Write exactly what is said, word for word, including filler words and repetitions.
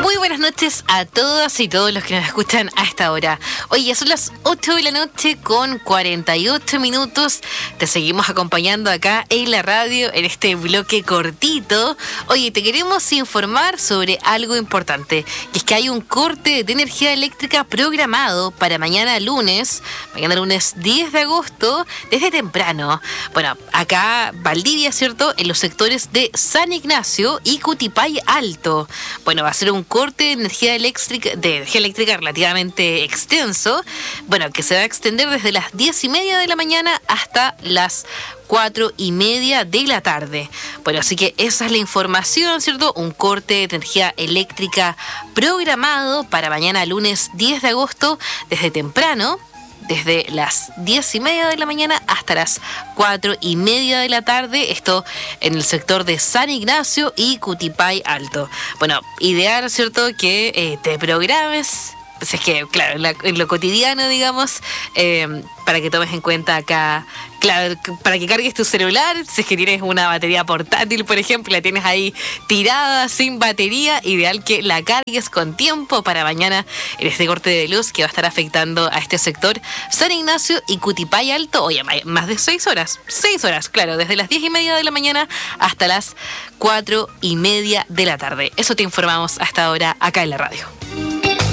Muy buenas noches a todas y todos los que nos escuchan a esta hora. Hoy ya son las ocho de la noche con cuarenta y ocho minutos. Te seguimos acompañando acá en la radio en este bloque cortito. Oye, te queremos informar sobre algo importante. Y es que hay un corte de energía eléctrica programado para mañana lunes. Mañana lunes diez de agosto, desde temprano. Bueno, acá Valdivia, ¿cierto? En los sectores de San Ignacio y Cutipay Alto. Bueno, va a ser un corte de energía eléctrica, de energía eléctrica relativamente extenso, bueno, que se va a extender desde las diez y media de la mañana hasta las cuatro y media de la tarde. Bueno, así que esa es la información, ¿cierto? Un corte de energía eléctrica programado para mañana lunes diez de agosto desde temprano, desde las diez y media de la mañana hasta las cuatro y media de la tarde, esto en el sector de San Ignacio y Cutipay Alto. Bueno, ideal, ¿cierto?, que eh, te programes, pues es que, claro, en, la, en lo cotidiano, digamos, eh, para que tomes en cuenta acá, claro, para que cargues tu celular, si es que tienes una batería portátil, por ejemplo, la tienes ahí tirada, sin batería, ideal que la cargues con tiempo para mañana en este corte de luz que va a estar afectando a este sector San Ignacio y Cutipay Alto. Oye, más de seis horas, seis horas, claro, desde las diez y media de la mañana hasta las cuatro y media de la tarde. Eso te informamos hasta ahora acá en la radio.